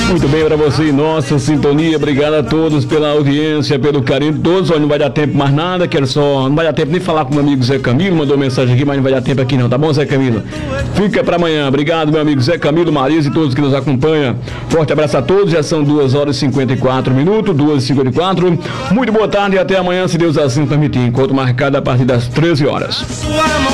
Muito bem, para você e nossa sintonia. Obrigado a todos pela audiência, pelo carinho de todos. Olha, não vai dar tempo mais nada, quero só. Não vai dar tempo nem falar com o meu amigo Zé Camilo. Mandou mensagem aqui, mas não vai dar tempo aqui não, tá bom, Zé Camilo? Fica para amanhã. Obrigado, meu amigo Zé Camilo, Marisa e todos que nos acompanham. Forte abraço a todos. Já são 2h54, 2h54. Muito boa tarde e até amanhã, se Deus assim permitir. Encontro marcado a partir das 13 horas.